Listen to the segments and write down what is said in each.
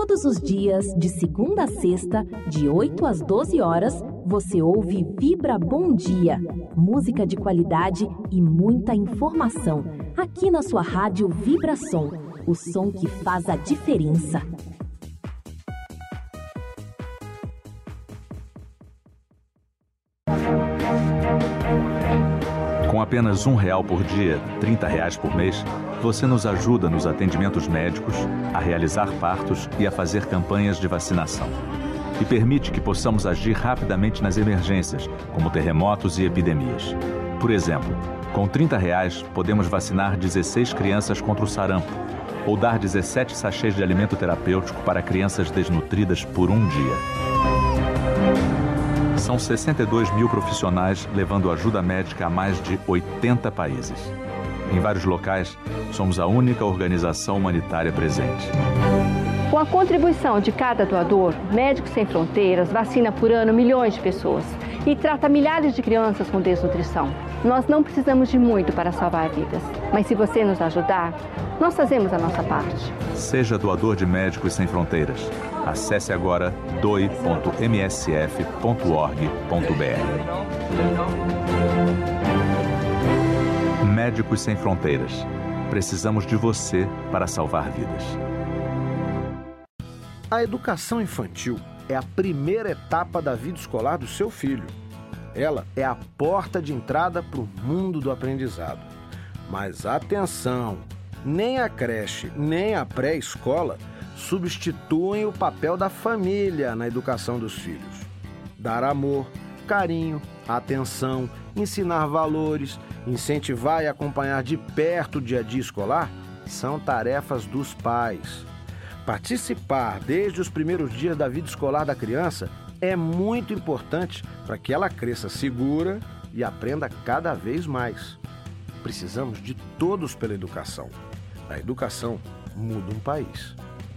Todos os dias, de segunda a sexta, de 8 às 12 horas, você ouve Vibra Bom Dia. Música de qualidade e muita informação. Aqui na sua rádio Vibração. O som que faz a diferença. Com apenas R$1 por dia, R$30 por mês, você nos ajuda nos atendimentos médicos, a realizar partos e a fazer campanhas de vacinação. E permite que possamos agir rapidamente nas emergências, como terremotos e epidemias. Por exemplo, com R$30 podemos vacinar 16 crianças contra o sarampo, ou dar 17 sachês de alimento terapêutico para crianças desnutridas por um dia. São 62 mil profissionais levando ajuda médica a mais de 80 países. Em vários locais, somos a única organização humanitária presente. Com a contribuição de cada doador, Médicos Sem Fronteiras vacina por ano milhões de pessoas e trata milhares de crianças com desnutrição. Nós não precisamos de muito para salvar vidas, mas se você nos ajudar, nós fazemos a nossa parte. Seja doador de Médicos Sem Fronteiras. Acesse agora doe.msf.org.br. Médicos Sem Fronteiras. Precisamos de você para salvar vidas. A educação infantil é a primeira etapa da vida escolar do seu filho. Ela é a porta de entrada para o mundo do aprendizado. Mas atenção, nem a creche, nem a pré-escola substituem o papel da família na educação dos filhos. Dar amor, carinho, atenção, ensinar valores, incentivar e acompanhar de perto o dia a dia escolar são tarefas dos pais. Participar desde os primeiros dias da vida escolar da criança é muito importante para que ela cresça segura e aprenda cada vez mais. Precisamos de todos pela educação. A educação muda um país.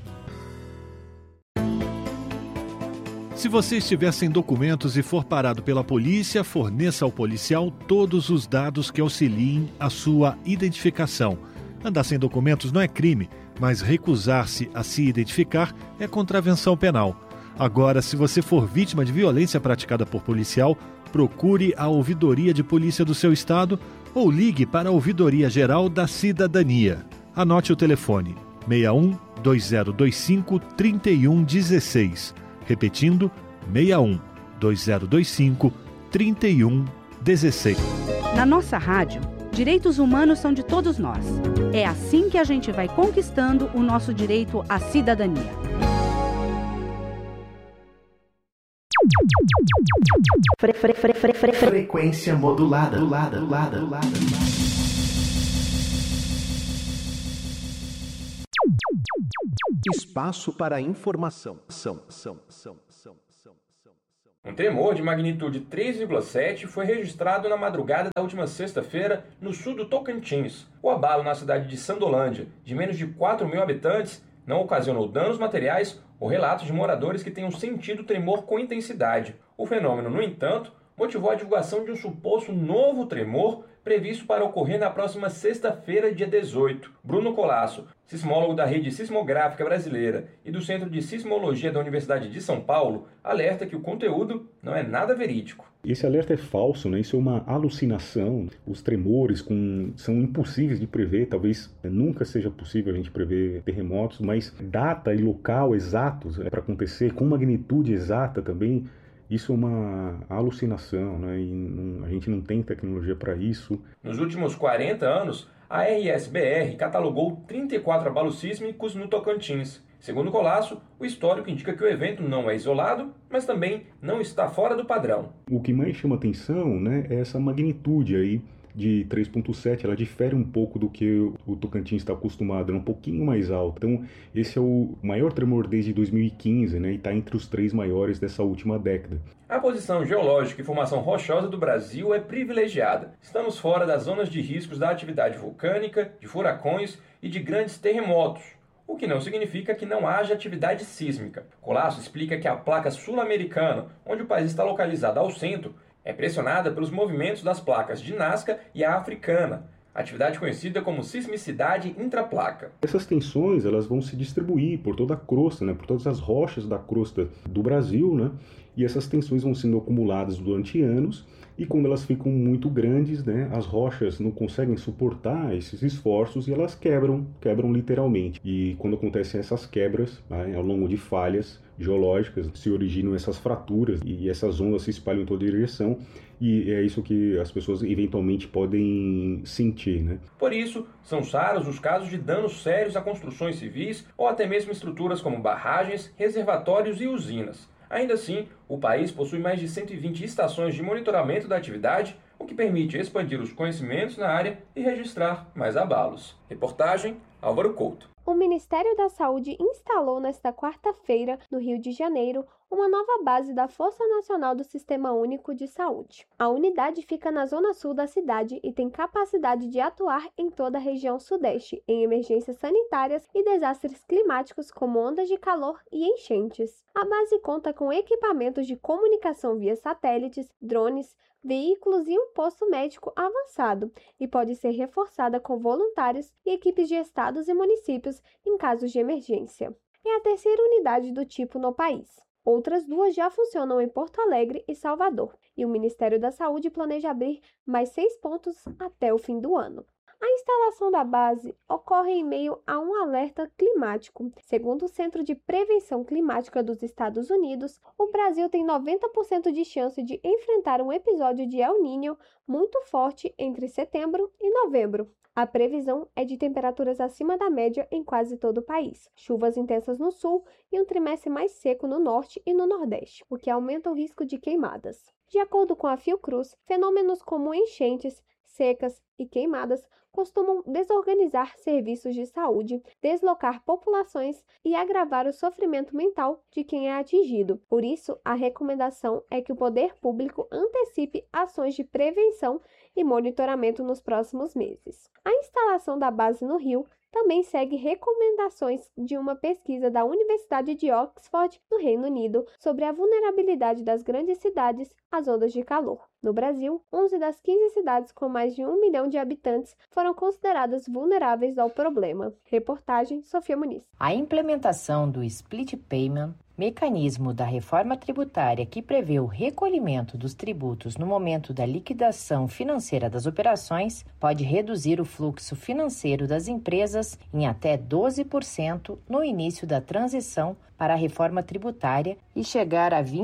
Se você estiver sem documentos e for parado pela polícia, forneça ao policial todos os dados que auxiliem a sua identificação. Andar sem documentos não é crime, mas recusar-se a se identificar é contravenção penal. Agora, se você for vítima de violência praticada por policial, procure a Ouvidoria de Polícia do seu estado ou ligue para a Ouvidoria Geral da Cidadania. Anote o telefone 61 2025 3116. Repetindo, 61 2025 3116. Na nossa rádio, direitos humanos são de todos nós. É assim que a gente vai conquistando o nosso direito à cidadania. Frequência modulada. Espaço para informação. Um tremor de magnitude 3,7 foi registrado na madrugada da última sexta-feira no sul do Tocantins. O abalo na cidade de Sandolândia, de menos de 4 mil habitantes, não ocasionou danos materiais ou relatos de moradores que tenham sentido tremor com intensidade. O fenômeno, no entanto, motivou a divulgação de um suposto novo tremor previsto para ocorrer na próxima sexta-feira, dia 18. Bruno Colasso, sismólogo da Rede Sismográfica Brasileira e do Centro de Sismologia da Universidade de São Paulo, alerta que o conteúdo não é nada verídico. Esse alerta é falso, né? Isso é uma alucinação. Os tremores são impossíveis de prever, talvez nunca seja possível a gente prever terremotos, mas data e local exatos para acontecer, com magnitude exata também, isso é uma alucinação, né? E a gente não tem tecnologia para isso. Nos últimos 40 anos, a RSBR catalogou 34 abalos sísmicos no Tocantins. Segundo Colasso, o histórico indica que o evento não é isolado, mas também não está fora do padrão. O que mais chama atenção, né, é essa magnitude aí de 3,7, ela difere um pouco do que o Tocantins está acostumado, é um pouquinho mais alto. Então, esse é o maior tremor desde 2015, né, e está entre os 3 maiores dessa última década. A posição geológica e formação rochosa do Brasil é privilegiada. Estamos fora das zonas de riscos da atividade vulcânica, de furacões e de grandes terremotos, o que não significa que não haja atividade sísmica. Colasso explica que a placa sul-americana, onde o país está localizado ao centro, é pressionada pelos movimentos das placas de Nazca e a africana. atividade conhecida como sismicidade intraplaca. Essas tensões elas vão se distribuir por toda a crosta, por todas as rochas da crosta do Brasil, e essas tensões vão sendo acumuladas durante anos, e quando elas ficam muito grandes, as rochas não conseguem suportar esses esforços e elas quebram literalmente. E quando acontecem essas quebras, ao longo de falhas geológicas, se originam essas fraturas e essas ondas se espalham em toda direção, e é isso que as pessoas eventualmente podem sentir. Por isso, são raros os casos de danos sérios a construções civis ou até mesmo estruturas como barragens, reservatórios e usinas. Ainda assim, o país possui mais de 120 estações de monitoramento da atividade, o que permite expandir os conhecimentos na área e registrar mais abalos. Reportagem, Álvaro Couto. O Ministério da Saúde instalou nesta quarta-feira, no Rio de Janeiro, uma nova base da Força Nacional do Sistema Único de Saúde. A unidade fica na zona sul da cidade e tem capacidade de atuar em toda a região sudeste, em emergências sanitárias e desastres climáticos como ondas de calor e enchentes. A base conta com equipamentos de comunicação via satélites, drones, veículos e um posto médico avançado, e pode ser reforçada com voluntários e equipes de estados e municípios em casos de emergência. É a terceira unidade do tipo no país. Outras duas já funcionam em Porto Alegre e Salvador, e o Ministério da Saúde planeja abrir mais 6 pontos até o fim do ano. A instalação da base ocorre em meio a um alerta climático. Segundo o Centro de Prevenção Climática dos Estados Unidos, o Brasil tem 90% de chance de enfrentar um episódio de El Niño muito forte entre setembro e novembro. A previsão é de temperaturas acima da média em quase todo o país, chuvas intensas no sul e um trimestre mais seco no norte e no nordeste, o que aumenta o risco de queimadas. De acordo com a Fiocruz, fenômenos como enchentes, secas e queimadas costumam desorganizar serviços de saúde, deslocar populações e agravar o sofrimento mental de quem é atingido. Por isso, a recomendação é que o poder público antecipe ações de prevenção e monitoramento nos próximos meses. A instalação da base no Rio também segue recomendações de uma pesquisa da Universidade de Oxford, no Reino Unido, sobre a vulnerabilidade das grandes cidades às ondas de calor. No Brasil, 11 das 15 cidades com mais de 1 milhão de habitantes foram consideradas vulneráveis ao problema. Reportagem, Sofia Muniz. A implementação do Split Payment, mecanismo da reforma tributária que prevê o recolhimento dos tributos no momento da liquidação financeira das operações, pode reduzir o fluxo financeiro das empresas em até 12% no início da transição para a reforma tributária e chegar a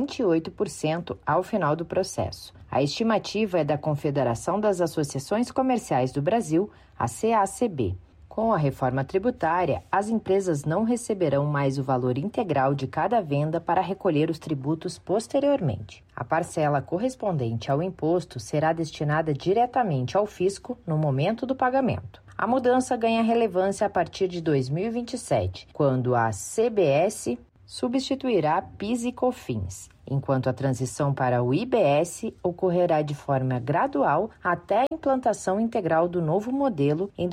28% ao final do processo. A estimativa é da Confederação das Associações Comerciais do Brasil, a CACB. Com a reforma tributária, as empresas não receberão mais o valor integral de cada venda para recolher os tributos posteriormente. A parcela correspondente ao imposto será destinada diretamente ao fisco no momento do pagamento. A mudança ganha relevância a partir de 2027, quando a CBS substituirá PIS e COFINS, enquanto a transição para o IBS ocorrerá de forma gradual até a implantação integral do novo modelo em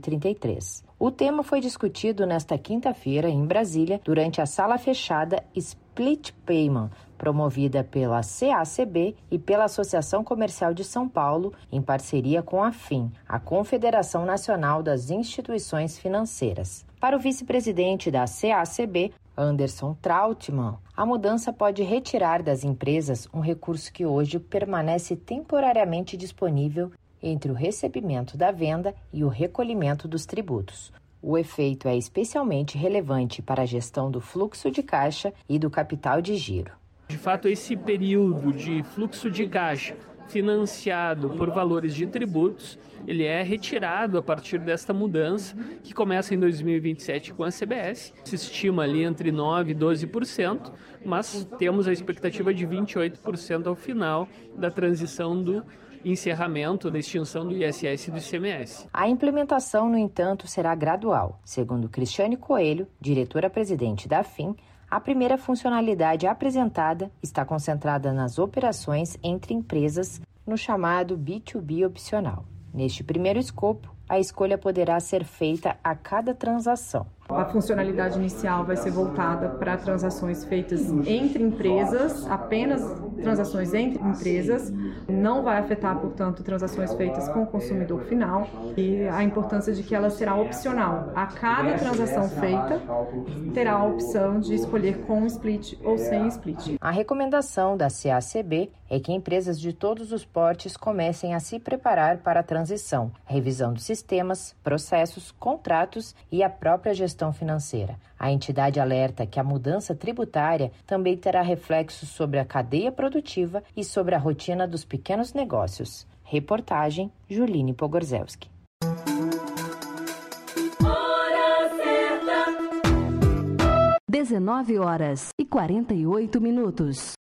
2033. O tema foi discutido nesta quinta-feira em Brasília durante a sala fechada Split Payment, promovida pela CACB e pela Associação Comercial de São Paulo, em parceria com a AFIN, a Confederação Nacional das Instituições Financeiras. Para o vice-presidente da CACB, Anderson Trautmann, a mudança pode retirar das empresas um recurso que hoje permanece temporariamente disponível entre o recebimento da venda e o recolhimento dos tributos. O efeito é especialmente relevante para a gestão do fluxo de caixa e do capital de giro. De fato, esse período de fluxo de caixa financiado por valores de tributos, ele é retirado a partir desta mudança, que começa em 2027 com a CBS. Se estima ali entre 9% e 12%, mas temos a expectativa de 28% ao final da transição do encerramento da extinção do ISS e do ICMS. A implementação, no entanto, será gradual. Segundo Cristiane Coelho, diretora-presidente da AFIN, a primeira funcionalidade apresentada está concentrada nas operações entre empresas no chamado B2B opcional. Neste primeiro escopo, a escolha poderá ser feita a cada transação. A funcionalidade inicial vai ser voltada para transações feitas entre empresas, apenas transações entre empresas, não vai afetar, portanto, transações feitas com o consumidor final, e a importância de que ela será opcional. A cada transação feita, terá a opção de escolher com split ou sem split. A recomendação da CACB é que empresas de todos os portes comecem a se preparar para a transição, revisão dos sistemas, processos, contratos e a própria gestão financeira. A entidade alerta que a mudança tributária também terá reflexos sobre a cadeia produtiva e sobre a rotina dos pequenos negócios. Reportagem Juline Pogorzelski. 19h48.